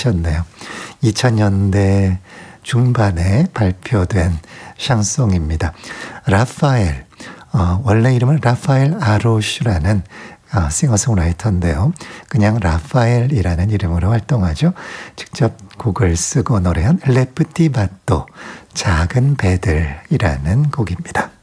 하셨네요. 2000년대 중반에 발표된 샹송입니다. 라파엘, 원래 이름은 라파엘 아로슈라는 싱어송라이터인데요. 그냥 라파엘이라는 이름으로 활동하죠. 직접 곡을 쓰고 노래한 레프티 바또, 작은 배들이라는 곡입니다.